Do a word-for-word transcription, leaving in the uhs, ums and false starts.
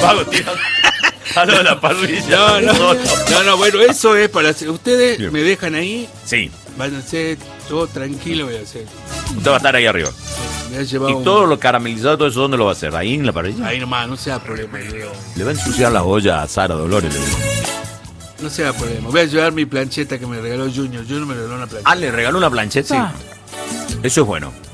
vago tirando a lo de la parrilla. No, no, no, no, bueno, eso es para hacer. Ustedes Bien. me dejan ahí, Sí, van a hacer todo tranquilo, voy a hacer. usted va a estar ahí arriba. Me voy a llevar Y un- todo lo caramelizado, todo eso, ¿dónde lo va a hacer? ¿Ahí en la parrilla? Ahí nomás, no sea problema, Diego. Le va a ensuciar la olla a Sara Dolores. le digo. No sea problema. Voy a llevar mi plancheta que me regaló Junior. Junior me regaló una plancheta. Ah, ¿le regaló una plancheta? Eso es bueno.